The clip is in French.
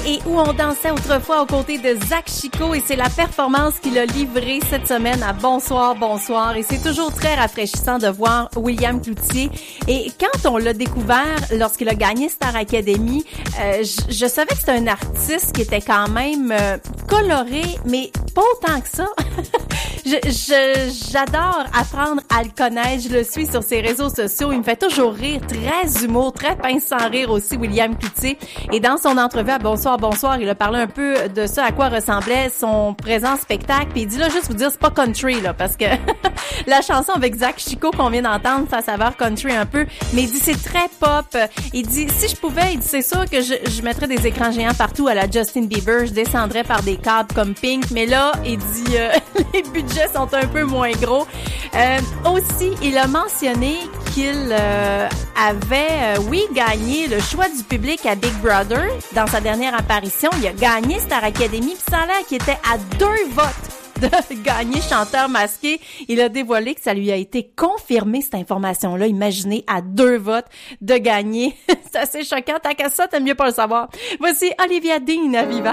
et où on dansait autrefois aux côtés de Zach Chico et c'est la performance qu'il a livrée cette semaine à Bonsoir, Bonsoir et c'est toujours très rafraîchissant de voir William Cloutier et quand on l'a découvert lorsqu'il a gagné Star Academy, je savais que c'était un artiste qui était quand même coloré mais pas autant que ça. J'adore apprendre à le connaître, je le suis sur ses réseaux sociaux, il me fait toujours rire, très humour, très pince sans rire aussi William Cloutier et dans son entrevue à Bonsoir, Bonsoir, il a parlé un peu de ça, à quoi ressemblait son présent spectacle, puis il dit là, juste vous dire, c'est pas country, là, parce que la chanson avec Zach Chico qu'on vient d'entendre, ça saveur country un peu, mais il dit c'est très pop, il dit, si je pouvais, il dit, c'est sûr que je mettrais des écrans géants partout à la Justin Bieber, je descendrais par des câbles comme Pink, mais là, il dit, les budgets sont un peu moins gros. Aussi, il a mentionné qu'il avait, oui, gagné le choix du public à Big Brother dans sa dernière apparition. Il a gagné Star Academy, puis ça a l'air qu'il était à 2 votes de gagner chanteur masqué. Il a dévoilé que ça lui a été confirmé, cette information-là. Imaginez, à 2 votes de gagner. C'est assez choquant. Tant qu'à ça, t'aimes mieux pas le savoir. Voici Olivia Dean à Viva.